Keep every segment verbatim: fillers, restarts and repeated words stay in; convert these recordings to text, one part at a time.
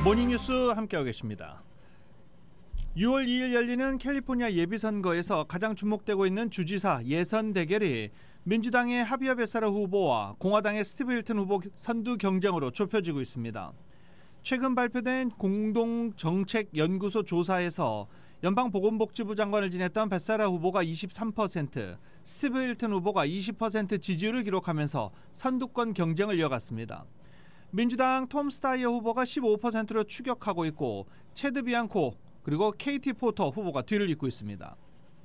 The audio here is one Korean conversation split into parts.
모닝뉴스 함께하고 계십니다. 유월 이일 열리는 캘리포니아 예비선거에서 가장 주목되고 있는 주지사 예선 대결이 민주당의 하비어 베세라 후보와 공화당의 스티브 힐튼 후보 선두 경쟁으로 좁혀지고 있습니다. 최근 발표된 공동정책연구소 조사에서 연방보건복지부 장관을 지냈던 베세라 후보가 이십삼 퍼센트, 스티브 힐튼 후보가 이십 퍼센트 지지율을 기록하면서 선두권 경쟁을 이어갔습니다. 민주당 톰 스타이어 후보가 십오 퍼센트로 추격하고 있고 체드 비앙코 그리고 케이티 포터 후보가 뒤를 잇고 있습니다.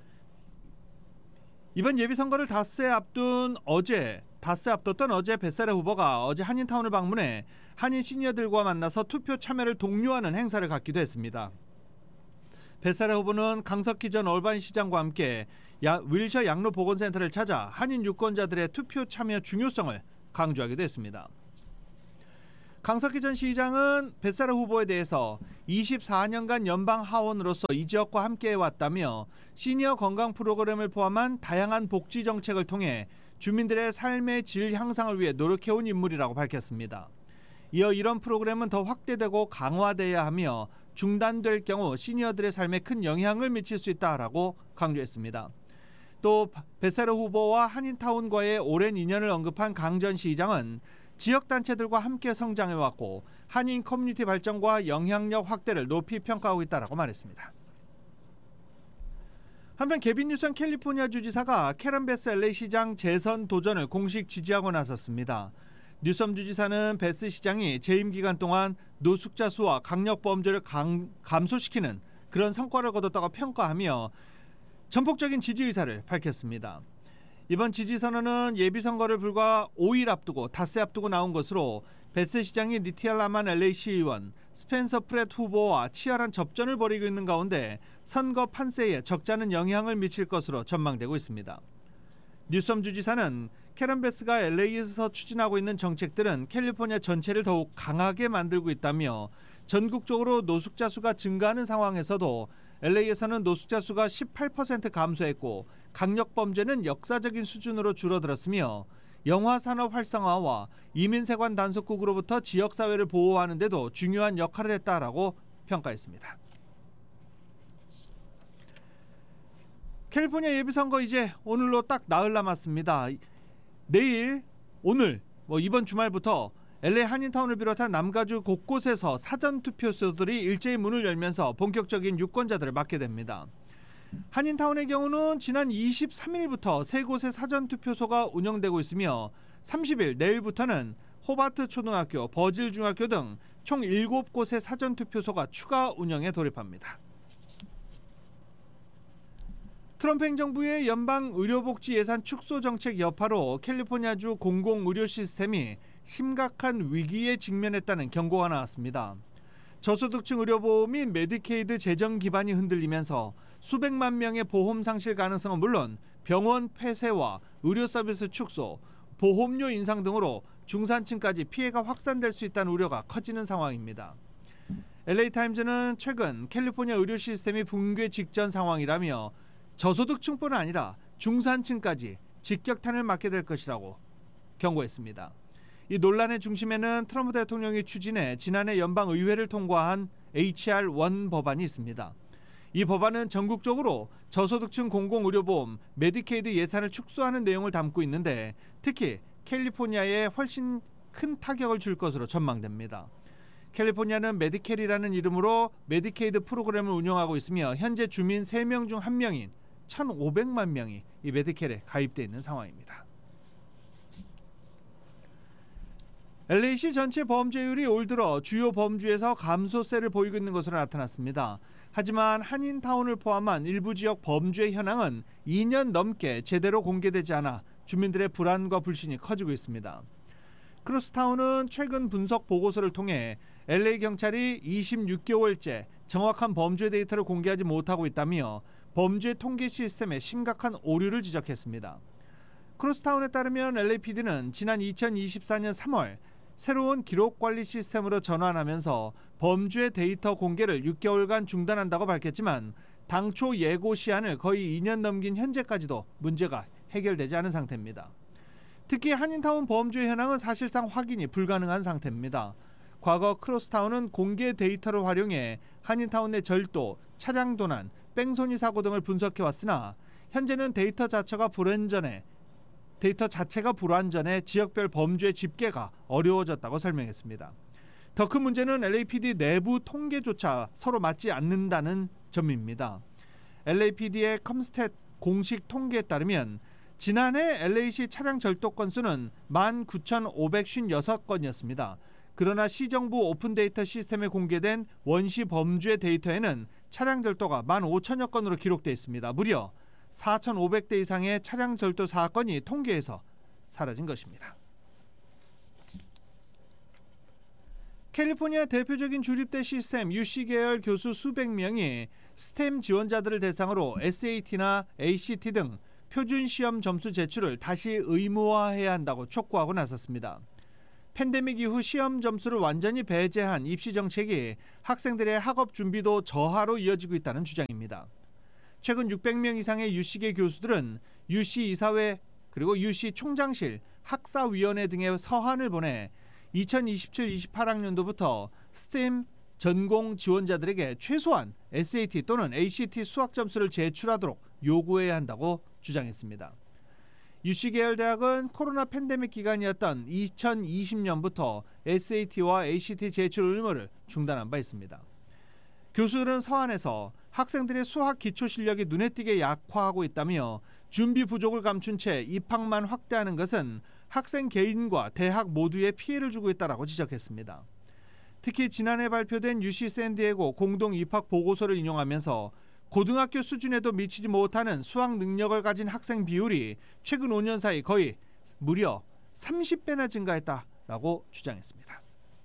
이번 예비선거를 닷새 앞둔 어제, 닷새 앞뒀던 어제 베세라 후보가 어제 한인타운을 방문해 한인 시니어들과 만나서 투표 참여를 독려하는 행사를 갖기도 했습니다. 베세라 후보는 강석희 전 얼바인 시장과 함께 야, 윌셔 양로 보건센터를 찾아 한인 유권자들의 투표 참여 중요성을 강조하기도 했습니다. 강석희 전 시장은 베세라 후보에 대해서 이십사 년간 연방 하원으로서 이 지역과 함께해왔다며 시니어 건강 프로그램을 포함한 다양한 복지 정책을 통해 주민들의 삶의 질 향상을 위해 노력해온 인물이라고 밝혔습니다. 이어 이런 프로그램은 더 확대되고 강화돼야 하며 중단될 경우 시니어들의 삶에 큰 영향을 미칠 수 있다라고 강조했습니다. 또 베세라 후보와 한인타운과의 오랜 인연을 언급한 강 전 시장은 지역단체들과 함께 성장해왔고 한인 커뮤니티 발전과 영향력 확대를 높이 평가하고 있다고 말했습니다. 한편 개빈 뉴섬 캘리포니아 주지사가 캐런 베스 엘에이 시장 재선 도전을 공식 지지하고 나섰습니다. 뉴섬 주지사는 베스 시장이 재임 기간 동안 노숙자 수와 강력 범죄를 강, 감소시키는 그런 성과를 거뒀다고 평가하며 전폭적인 지지 의사를 밝혔습니다. 이번 지지선언은 예비선거를 불과 오 일 앞두고 닷새 앞두고 나온 것으로 베스 시장이 니티아 라만 엘에이 시의원, 스펜서 프렛 후보와 치열한 접전을 벌이고 있는 가운데 선거 판세에 적잖은 영향을 미칠 것으로 전망되고 있습니다. 뉴섬 주지사는 캐런 베스가 엘에이에서 추진하고 있는 정책들은 캘리포니아 전체를 더욱 강하게 만들고 있다며 전국적으로 노숙자 수가 증가하는 상황에서도 엘에이에서는 노숙자 수가 십팔 퍼센트 감소했고 강력범죄는 역사적인 수준으로 줄어들었으며 영화산업 활성화와 이민세관 단속국으로부터 지역사회를 보호하는 데도 중요한 역할을 했다라고 평가했습니다. 캘리포니아 예비선거 이제 오늘로 딱 나흘 남았습니다. 내일, 오늘, 뭐 이번 주말부터 엘에이 한인타운을 비롯한 남가주 곳곳에서 사전투표소들이 일제히 문을 열면서 본격적인 유권자들을 맞게 됩니다. 한인타운의 경우는 지난 이십삼 일부터 세 곳의 사전투표소가 운영되고 있으며 삼십 일 내일부터는 호바트 초등학교, 버질 중학교 등 총 일곱 곳의 사전투표소가 추가 운영에 돌입합니다. 트럼프 행정부의 연방 의료복지 예산 축소 정책 여파로 캘리포니아주 공공의료 시스템이 심각한 위기에 직면했다는 경고가 나왔습니다. 저소득층 의료보험 및 메디케이드 재정 기반이 흔들리면서 수백만 명의 보험 상실 가능성은 물론 병원 폐쇄와 의료 서비스 축소, 보험료 인상 등으로 중산층까지 피해가 확산될 수 있다는 우려가 커지는 상황입니다. 엘에이타임즈는 최근 캘리포니아 의료 시스템이 붕괴 직전 상황이라며 저소득층뿐 아니라 중산층까지 직격탄을 맞게 될 것이라고 경고했습니다. 이 논란의 중심에는 트럼프 대통령이 추진해 지난해 연방의회를 통과한 에이치알 일 법안이 있습니다. 이 법안은 전국적으로 저소득층 공공의료보험, 메디케이드 예산을 축소하는 내용을 담고 있는데 특히 캘리포니아에 훨씬 큰 타격을 줄 것으로 전망됩니다. 캘리포니아는 메디켈이라는 이름으로 메디케이드 프로그램을 운영하고 있으며 현재 주민 세 명 중 한 명인 천오백만 명이 이 메디켈에 가입되어 있는 상황입니다. 엘에이시 전체 범죄율이 올 들어 주요 범주에서 감소세를 보이고 있는 것으로 나타났습니다. 하지만 한인타운을 포함한 일부 지역 범죄 현황은 이 년 넘게 제대로 공개되지 않아 주민들의 불안과 불신이 커지고 있습니다. 크로스타운은 최근 분석 보고서를 통해 엘에이 경찰이 이십육 개월째 정확한 범죄 데이터를 공개하지 못하고 있다며 범죄 통계 시스템에 심각한 오류를 지적했습니다. 크로스타운에 따르면 엘에이피디는 지난 이천이십사 년 삼월 새로운 기록관리 시스템으로 전환하면서 범죄 데이터 공개를 육 개월간 중단한다고 밝혔지만 당초 예고 시한을 거의 이 년 넘긴 현재까지도 문제가 해결되지 않은 상태입니다. 특히 한인타운 범죄 현황은 사실상 확인이 불가능한 상태입니다. 과거 크로스타운은 공개 데이터를 활용해 한인타운 내 절도, 차량 도난, 뺑소니 사고 등을 분석해왔으나 현재는 데이터 자체가 불완전해 데이터 자체가 불완전해 지역별 범죄 집계가 어려워졌다고 설명했습니다. 더 큰 문제는 엘에이피디 내부 통계조차 서로 맞지 않는다는 점입니다. 엘에이피디의 컴스탯 공식 통계에 따르면 지난해 엘에이시 차량 절도 건수는 만 구천오백오십육 건이었습니다. 그러나 시정부 오픈 데이터 시스템에 공개된 원시 범죄 데이터에는 차량 절도가 만 오천여 건으로 기록되어 있습니다. 무려 사천오백 대 이상의 차량 절도 사건이 통계에서 사라진 것입니다. 캘리포니아 대표적인 주립대 시스템 유씨 계열 교수 수백 명이 스템 지원자들을 대상으로 에스에이티나 에이씨티 등 표준 시험 점수 제출을 다시 의무화해야 한다고 촉구하고 나섰습니다. 팬데믹 이후 시험 점수를 완전히 배제한 입시 정책이 학생들의 학업 준비도 저하로 이어지고 있다는 주장입니다. 최근 육백 명 이상의 유씨계 교수들은 유씨 이사회 그리고 유씨 총장실, 학사위원회 등의 서한을 보내 이천이십칠 이십팔 학년도부터 스템 전공 지원자들에게 최소한 에스에이티 또는 에이씨티 수학 점수를 제출하도록 요구해야 한다고 주장했습니다. 유씨 계열 대학은 코로나 팬데믹 기간이었던 이천이십 년부터 에스에이티와 에이씨티 제출 의무를 중단한 바 있습니다. 교수들은 서한에서 학생들의 수학 기초 실력이 눈에 띄게 약화하고 있다며 준비 부족을 감춘 채 입학만 확대하는 것은 학생 개인과 대학 모두에 피해를 주고 있다고 지적했습니다. 특히 지난해 발표된 유씨 샌디에고 공동 입학 보고서를 인용하면서 고등학교 수준에도 미치지 못하는 수학 능력을 가진 학생 비율이 최근 오 년 사이 거의 무려 삼십 배나 증가했다라고 주장했습니다.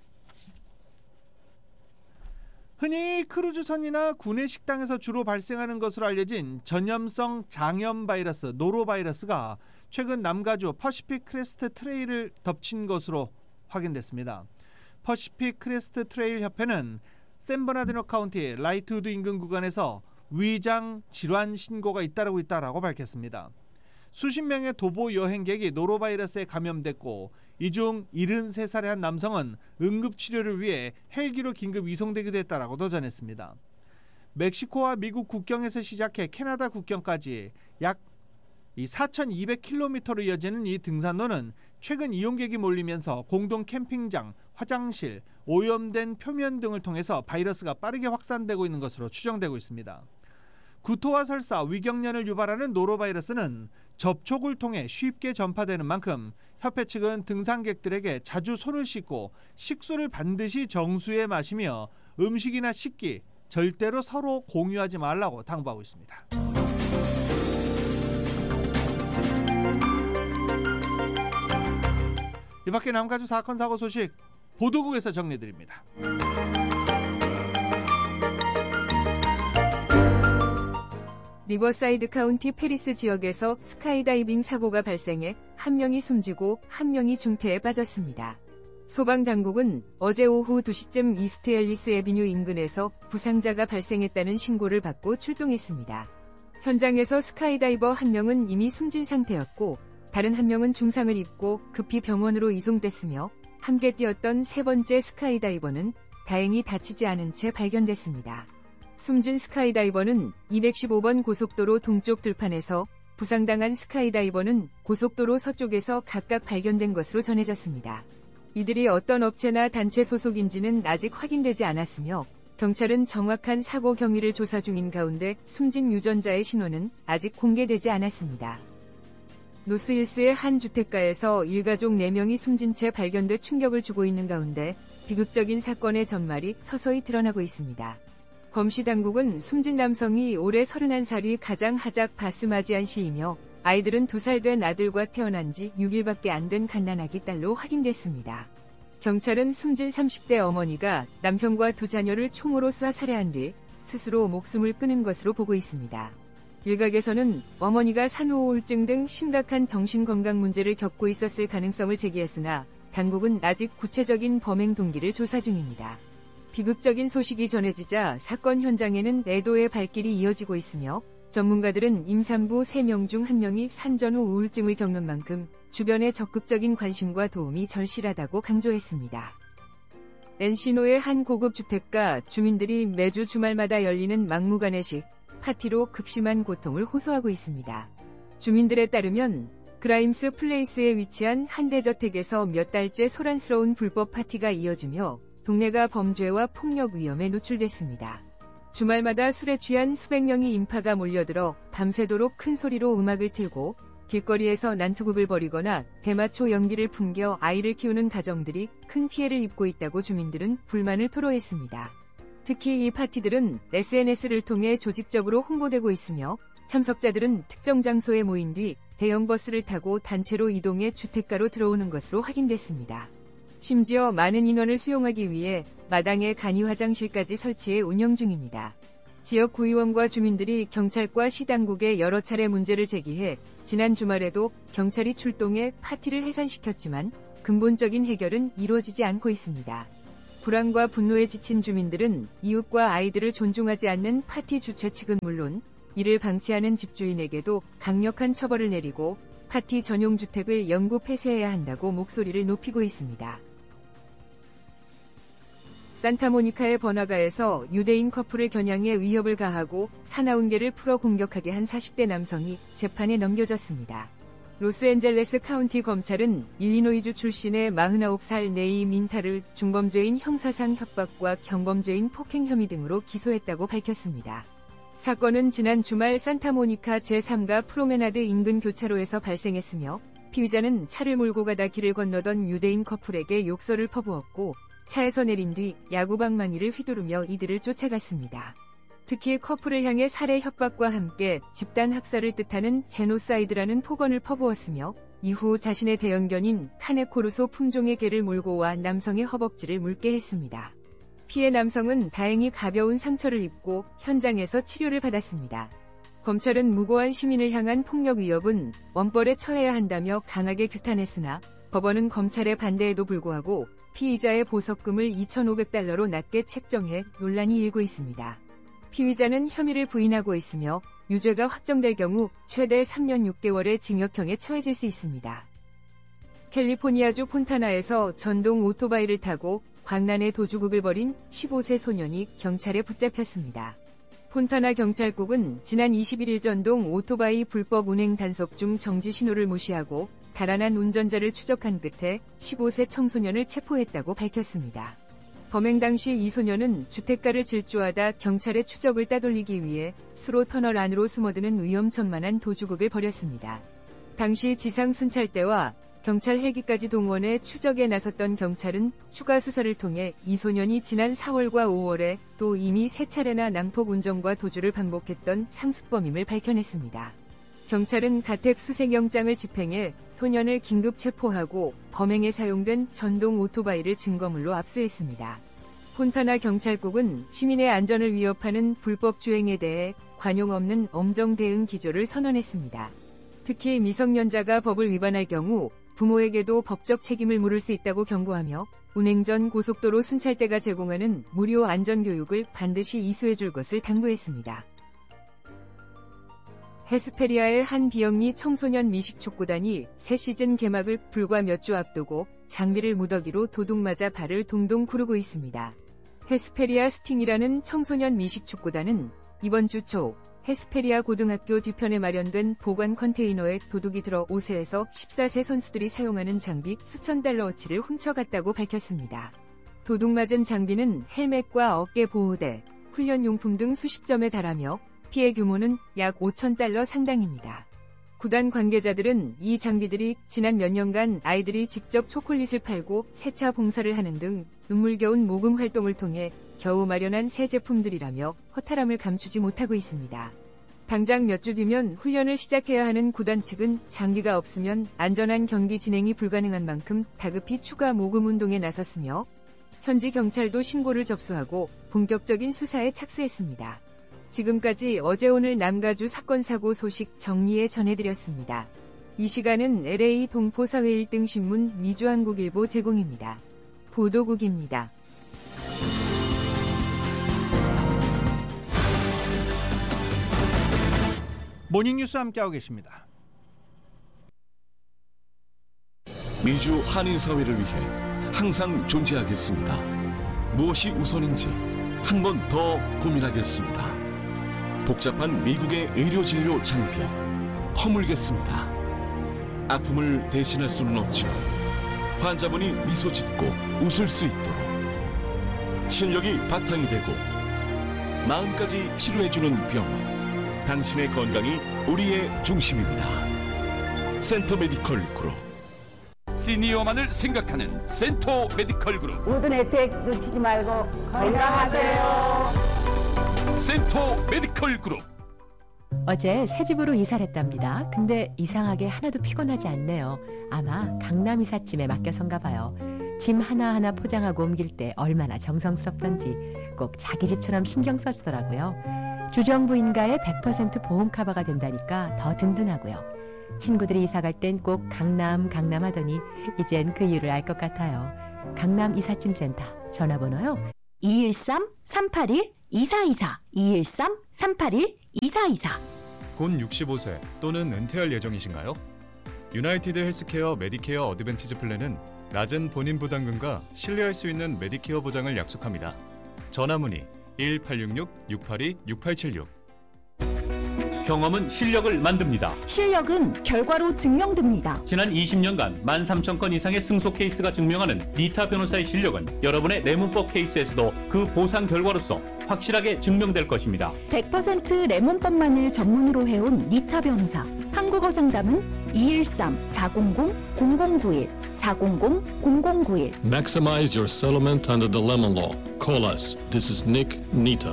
흔히 크루즈선이나 구내 식당에서 주로 발생하는 것으로 알려진 전염성 장염 바이러스 노로바이러스가 최근 남가주 퍼시픽 크레스트 트레일을 덮친 것으로 확인됐습니다. 퍼시픽 크레스트 트레일 협회는 샌버나디노 카운티 라이트우드 인근 구간에서 위장 질환 신고가 잇따르고 있다고 밝혔습니다. 수십 명의 도보 여행객이 노로바이러스에 감염됐고 이 중 칠십세 살의 한 남성은 응급치료를 위해 헬기로 긴급 이송되기도 했다고도 전했습니다. 멕시코와 미국 국경에서 시작해 캐나다 국경까지 약 사천이백 킬로미터로 이어지는 이 등산로는 최근 이용객이 몰리면서 공동 캠핑장, 화장실, 오염된 표면 등을 통해서 바이러스가 빠르게 확산되고 있는 것으로 추정되고 있습니다. 구토와 설사, 위경련을 유발하는 노로바이러스는 접촉을 통해 쉽게 전파되는 만큼 협회 측은 등산객들에게 자주 손을 씻고 식수를 반드시 정수해 마시며 음식이나 식기 절대로 서로 공유하지 말라고 당부하고 있습니다. 이 밖에 남가주 사건 사고 소식 보도국에서 정리드립니다. 리버사이드 카운티 페리스 지역에서 스카이다이빙 사고가 발생해 한 명이 숨지고 한 명이 중태에 빠졌습니다. 소방당국은 어제 오후 두 시쯤 이스트 앨리스 애비뉴 인근에서 부상자가 발생했다는 신고를 받고 출동했습니다. 현장에서 스카이다이버 한 명은 이미 숨진 상태였고 다른 한 명은 중상을 입고 급히 병원으로 이송됐으며 함께 뛰었던 세 번째 스카이다이버는 다행히 다치지 않은 채 발견됐습니다. 숨진 스카이다이버는 이백십오 번 고속도로 동쪽 들판에서 부상당한 스카이다이버는 고속도로 서쪽에서 각각 발견된 것으로 전해졌습니다. 이들이 어떤 업체나 단체 소속인지는 아직 확인되지 않았으며 경찰은 정확한 사고 경위를 조사 중인 가운데 숨진 유전자의 신원은 아직 공개되지 않았습니다. 노스힐스의 한 주택가에서 일가족 네 명이 숨진 채 발견돼 충격을 주고 있는 가운데 비극적인 사건의 전말이 서서히 드러나고 있습니다. 검시 당국은 숨진 남성이 올해 서른한 살이 가장 하작 바스마지안 씨이며 아이들은 두 살 된 아들과 태어난 지 육 일밖에 안 된 갓난아기 딸로 확인됐습니다. 경찰은 숨진 삼십 대 어머니가 남편과 두 자녀를 총으로 쏴 살해한 뒤 스스로 목숨을 끊은 것으로 보고 있습니다. 일각에서는 어머니가 산후 우울증 등 심각한 정신건강 문제를 겪고 있었을 가능성을 제기했으나 당국은 아직 구체적인 범행 동기를 조사 중입니다. 비극적인 소식이 전해지자 사건 현장에는 애도의 발길이 이어지고 있으며 전문가들은 임산부 세 명 중 한 명이 산전 후 우울증을 겪는 만큼 주변의 적극적인 관심과 도움이 절실하다고 강조했습니다. 엔시노의 한 고급 주택가 주민들이 매주 주말마다 열리는 막무가내식 파티로 극심한 고통을 호소하고 있습니다. 주민들에 따르면 그라임스 플레이스에 위치한 한 대저택에서 몇 달째 소란스러운 불법 파티가 이어지며 동네가 범죄와 폭력 위험에 노출됐습니다. 주말마다 술에 취한 수백 명의 인파가 몰려들어 밤새도록 큰 소리로 음악을 틀고 길거리에서 난투극을 벌이거나 대마초 연기를 풍겨 아이를 키우는 가정들이 큰 피해를 입고 있다고 주민들은 불만을 토로했습니다. 특히 이 파티들은 에스엔에스를 통해 조직적으로 홍보되고 있으며 참석자들은 특정 장소에 모인 뒤 대형 버스를 타고 단체로 이동해 주택가로 들어오는 것으로 확인됐습니다. 심지어 많은 인원을 수용하기 위해 마당에 간이 화장실까지 설치해 운영 중입니다. 지역 구의원과 주민들이 경찰과 시당국에 여러 차례 문제를 제기해 지난 주말에도 경찰이 출동해 파티를 해산시켰지만 근본적인 해결은 이루어지지 않고 있습니다. 불안과 분노에 지친 주민들은 이웃과 아이들을 존중하지 않는 파티 주최 측은 물론 이를 방치하는 집주인에게도 강력한 처벌을 내리고 파티 전용 주택을 영구 폐쇄해야 한다고 목소리를 높이고 있습니다. 산타모니카의 번화가에서 유대인 커플을 겨냥해 위협을 가하고 사나운개를 풀어 공격하게 한 사십 대 남성이 재판에 넘겨졌습니다. 로스앤젤레스 카운티 검찰은 일리노이주 출신의 마흔아홉 살 네이 민타를 중범죄인 형사상 협박과 경범죄인 폭행 혐의 등으로 기소했다고 밝혔습니다. 사건은 지난 주말 산타모니카 제삼가 프로메나드 인근 교차로에서 발생했으며 피의자는 차를 몰고 가다 길을 건너던 유대인 커플에게 욕설을 퍼부었고 차에서 내린 뒤 야구방망이를 휘두르며 이들을 쫓아갔습니다. 특히 커플을 향해 살해 협박과 함께 집단 학살을 뜻하는 제노사이드라는 폭언을 퍼부었으며 이후 자신의 대형견인 카네코르소 품종의 개를 몰고 와 남성의 허벅지를 물게 했습니다. 피해 남성은 다행히 가벼운 상처를 입고 현장에서 치료를 받았습니다. 검찰은 무고한 시민을 향한 폭력 위협은 원벌에 처해야 한다며 강하게 규탄했으나 법원은 검찰의 반대에도 불구하고 피의자의 보석금을 이천오백 달러로 낮게 책정해 논란이 일고 있습니다. 피의자는 혐의를 부인하고 있으며 유죄가 확정될 경우 최대 삼 년 육 개월의 징역형에 처해질 수 있습니다. 캘리포니아주 폰타나에서 전동 오토바이를 타고 광란의 도주극을 벌인 십오 세 소년이 경찰에 붙잡혔습니다. 폰타나 경찰국은 지난 이십일 일 전동 오토바이 불법 운행 단속 중 정지 신호를 무시하고 달아난 운전자를 추적한 끝에 십오 세 청소년을 체포했다고 밝혔습니다. 범행 당시 이 소년은 주택가를 질주하다 경찰의 추적을 따돌리기 위해 수로 터널 안으로 숨어드는 위험천만한 도주극을 벌였습니다. 당시 지상 순찰대와 경찰 헬기까지 동원해 추적에 나섰던 경찰은 추가 수사를 통해 이 소년이 지난 사월과 오월에 또 이미 세 차례나 난폭 운전과 도주를 반복했던 상습범임을 밝혀냈습니다. 경찰은 가택 수색영장을 집행해 소년을 긴급 체포하고 범행에 사용된 전동 오토바이를 증거물로 압수했습니다. 폰타나 경찰국은 시민의 안전을 위협하는 불법 주행에 대해 관용 없는 엄정 대응 기조를 선언했습니다. 특히 미성년자가 법을 위반할 경우 부모에게도 법적 책임을 물을 수 있다고 경고하며 운행 전 고속도로 순찰대가 제공하는 무료 안전교육을 반드시 이수해줄 것을 당부했습니다. 헤스페리아의 한 비영리 청소년 미식축구단이 새 시즌 개막을 불과 몇 주 앞두고 장비를 무더기로 도둑맞아 발을 동동 구르고 있습니다. 헤스페리아 스팅이라는 청소년 미식축구단은 이번 주 초 헤스페리아 고등학교 뒤편에 마련된 보관 컨테이너에 도둑이 들어 오 세에서 십사 세 선수들이 사용하는 장비 수천 달러어치를 훔쳐갔다고 밝혔습니다. 도둑맞은 장비는 헬멧과 어깨 보호대, 훈련용품 등 수십 점에 달하며 피해 규모는 약 오천 달러 상당입니다. 구단 관계자들은 이 장비들이 지난 몇 년간 아이들이 직접 초콜릿을 팔고 세차 봉사를 하는 등 눈물겨운 모금 활동을 통해 겨우 마련한 새 제품들이라며 허탈함을 감추지 못하고 있습니다. 당장 몇 주 뒤면 훈련을 시작해야 하는 구단 측은 장비가 없으면 안전한 경기 진행이 불가능한 만큼 다급히 추가 모금 운동에 나섰으며 현지 경찰도 신고를 접수하고 본격적인 수사에 착수했습니다. 지금까지 어제 오늘 남가주 사건 사고 소식 정리해 전해드렸습니다. 이 시간은 엘에이 동포사회 일 등 신문 미주한국일보 제공입니다. 보도국입니다. 모닝뉴스 함께하고 계십니다. 미주 한인사회를 위해 항상 존재하겠습니다. 무엇이 우선인지 한 번 더 고민하겠습니다. 복잡한 미국의 의료진료 장비 허물겠습니다. 아픔을 대신할 수는 없지만 환자분이 미소 짓고 웃을 수 있도록 실력이 바탕이 되고 마음까지 치료해주는 병원, 당신의 건강이 우리의 중심입니다. 센터 메디컬 그룹. 시니어만을 생각하는 센터 메디컬 그룹. 모든 혜택 놓치지 말고 건강하세요. 센터 메디컬 그룹. 어제 새 집으로 이사를 했답니다. 근데 이상하게 하나도 피곤하지 않네요. 아마 강남 이삿짐에 맡겨선가 봐요. 짐 하나하나 포장하고 옮길 때 얼마나 정성스럽던지 꼭 자기 집처럼 신경 써주더라고요. 주정부인가의 백 퍼센트 보험 커버가 된다니까 더 든든하고요. 친구들이 이사 갈 땐 꼭 강남 강남 하더니 이젠 그 이유를 알 것 같아요. 강남 이삿짐 센터 전화번호요. 이일삼 삼팔일 이사이사 이일삼 삼팔일 이사이사. 곧 육십오 세 또는 은퇴할 예정이신가요? 유나이티드 헬스케어 메디케어 어드밴티지 플랜은 낮은 본인 부담금과 신뢰할 수 있는 메디케어 보장을 약속합니다. 전화문의 일팔육육 육팔이 육팔칠육. 경험은 실력을 만듭니다. 실력은 결과로 증명됩니다. 지난 이십 년간 만 삼천 건 이상의 승소 케이스가 증명하는 니타 변호사의 실력은 여러분의 내문법 케이스에서도 그 보상 결과로서 확실하게 증명될 것입니다. 백 퍼센트 레몬법만을 전문으로 해온 니타 변호사. 한국어 상담은 이일삼 사공공 공공구일 사공공 공공구일. Maximize your settlement under the lemon law. Call us. This is Nick Nita.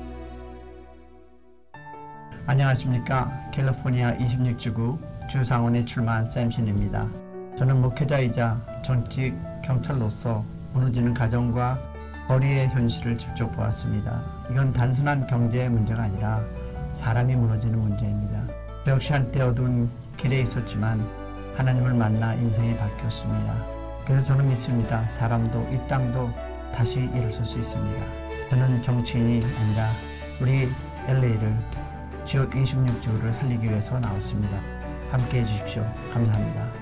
안녕하십니까. 캘리포니아 이십육 지구 주상원에 출마한 샘신입니다. 저는 목회자이자 전직 경찰로서 무너지는 가정과 거리의 현실을 직접 보았습니다. 이건 단순한 경제의 문제가 아니라 사람이 무너지는 문제입니다. 저 역시 한때 어두운 길에 있었지만 하나님을 만나 인생이 바뀌었습니다. 그래서 저는 믿습니다. 사람도 이 땅도 다시 일어설 수 있습니다. 저는 정치인이 아니라 우리 엘에이를 지역 이십육 지구를 살리기 위해서 나왔습니다. 함께해 주십시오. 감사합니다.